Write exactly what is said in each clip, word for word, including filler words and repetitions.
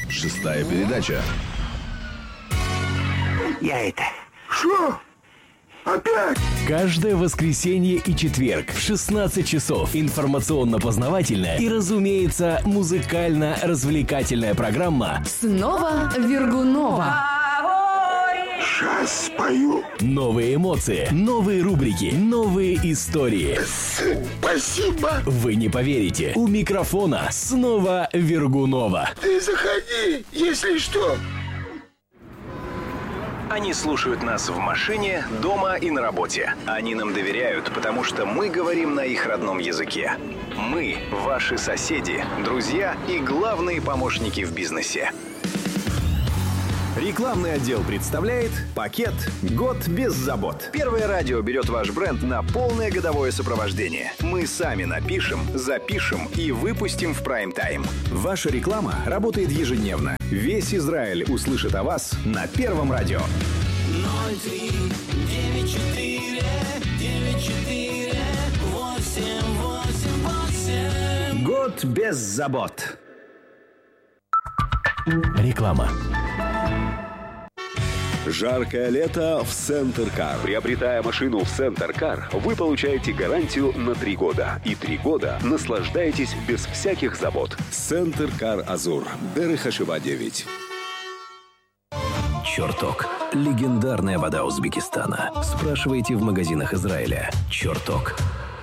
Шестая передача. Я это... Что? Опять? Каждое воскресенье и четверг в шестнадцать часов информационно-познавательная и, разумеется, музыкально-развлекательная программа «Снова Вергунова». Сейчас спою. Новые эмоции, новые рубрики, новые истории. Спасибо. Вы не поверите, у микрофона снова Вергунова. Ты заходи, если что. Они слушают нас в машине, дома и на работе. Они нам доверяют, потому что мы говорим на их родном языке. Мы – ваши соседи, друзья и главные помощники в бизнесе. Рекламный отдел представляет пакет «Год без забот». Первое радио берет ваш бренд на полное годовое сопровождение. Мы сами напишем, запишем и выпустим в прайм-тайм. Ваша реклама работает ежедневно. Весь Израиль услышит о вас на Первом радио. ноль три девять четыре девять четыре восемь восемь восемь. Год без забот. Реклама. Жаркое лето в Центр Кар. Приобретая машину в Центр Кар, вы получаете гарантию на три года. И три года наслаждаетесь без всяких забот. Центр Кар Азур. Дерехашева девять. Черток. Легендарная вода Узбекистана. Спрашивайте в магазинах Израиля. Черток.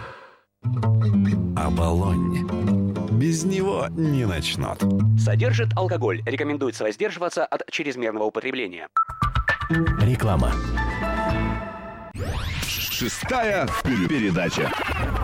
Оболонь. Без него не начнут. Содержит алкоголь. Рекомендуется воздерживаться от чрезмерного употребления. Реклама. Шестая передача.